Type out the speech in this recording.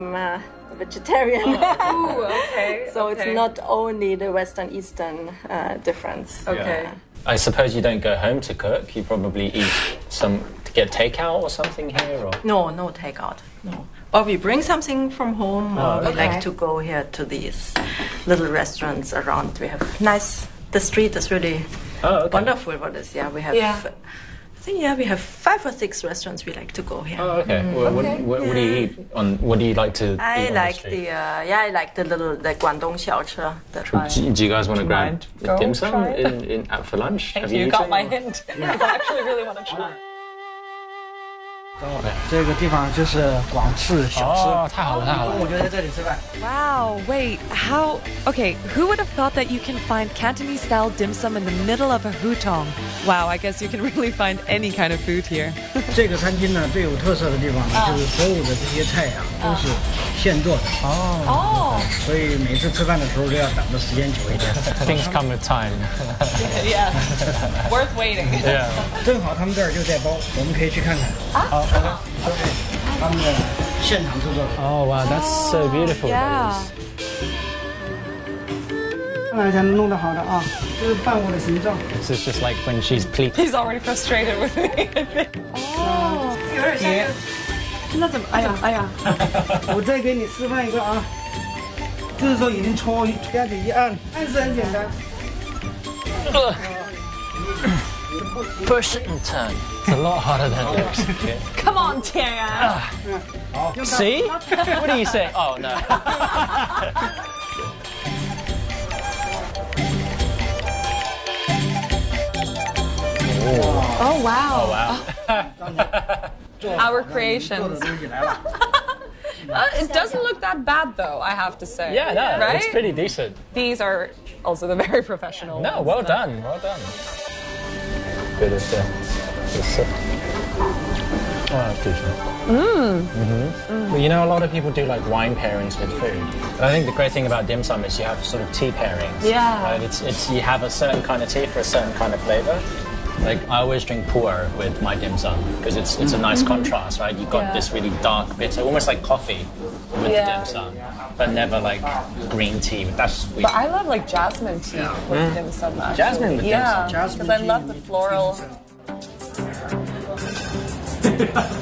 vegetarian. Ooh, okay. So it's not only the Western-Eastern difference. Okay. I suppose you don't go home to cook. You probably get takeout or something here, or No takeout. No. Or we bring something from home, or we like to go here to these little restaurants around. We have the street is really wonderful for this. Yeah, we have. I think we have 5 or 6 restaurants we like to go here. Oh, okay. Well, what do you eat what do you like to eat on the street? I like the Guangdong xiaoche. Do you guys want to grab dim sum for lunch? Thank you. You got my hint. Because I actually really want to try. 这个地方就是广式小吃。 哦，太好了，太好了！ 我就在这里吃饭。 Wow, wait, how? Okay, who would have thought that you can find Cantonese-style dim sum in the middle of a hutong? Wow, I guess you can really find any kind of food here. 这个餐厅呢最有特色的地方呢，就是所有的这些菜呀都是现做的。哦。所以每次吃饭的时候都要等的时间久一点。 Things come with time. Yeah, worth waiting. Yeah. 正好他们这儿就在包，我们可以去看看。啊。他们的现场制作的。 Oh wow, that's so beautiful. Yeah. 上来才能弄得好的啊，这是伴我的形状。 This is just like when she's pleased. He's already frustrated with me. 哦， 有点像。那怎么？哎呀！我再给你示范一个啊，这时候已经搓下去一按是很简单。 Push and turn. It's a lot harder than it looks. Come on, Tian. See? What do you say? Oh no. Oh wow. Oh wow. Our creations. It doesn't look that bad though, I have to say. Yeah, no, right? it's pretty decent. These are also the very professional No, ones. well done, well done. Good as Well, you know, a lot of people do like wine pairings with food. But I think the great thing about dim sum is you have sort of tea pairings. Yeah. Right? It's you have a certain kind of tea for a certain kind of flavor. Like I always drink pu'er with my dim sum because it's a nice contrast, right? You've got this really dark, bitter, almost like coffee with the dim sum, but never like green tea. That's sweet. But I love like jasmine tea with dim sum. Actually. Jasmine with dim sum. Yeah, because I love the floral.